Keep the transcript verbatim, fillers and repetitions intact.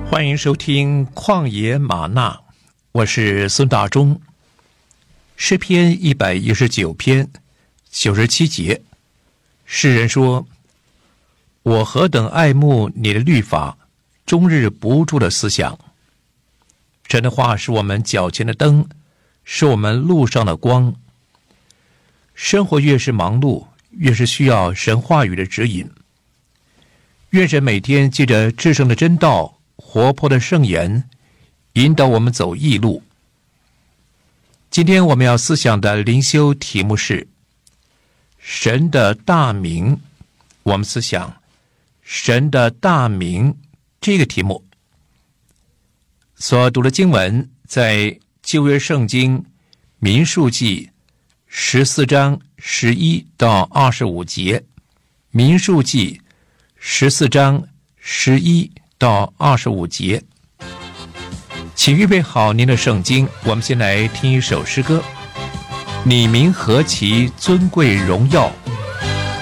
欢迎收听旷野玛纳，我是孙大中。诗篇一百一十九篇九十七节，诗人说：我何等爱慕你的律法，终日不住的思想。神的话是我们脚前的灯，是我们路上的光。生活越是忙碌，越是需要神话语的指引。愿神每天借着至圣的真道，活泼的圣言，引导我们走义路。今天我们要思想的灵修题目是神的大名。我们思想神的大名这个题目。所读的经文在旧约圣经民数记十四章十一到二十五节，民数记十四章十一到二十五节。请预备好您的圣经，我们先来听一首诗歌。你名何其尊贵荣耀，